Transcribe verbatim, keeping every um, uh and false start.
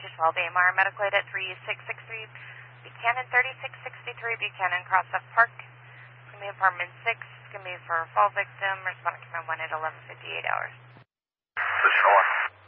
two twelve A M R, medical aid at three six six three, Buchanan thirty-six sixty-three, Buchanan Crossup Park. It's going to be apartment six. It's going to be for a fall victim. Responding command one at eleven fifty-eight hours. Position one.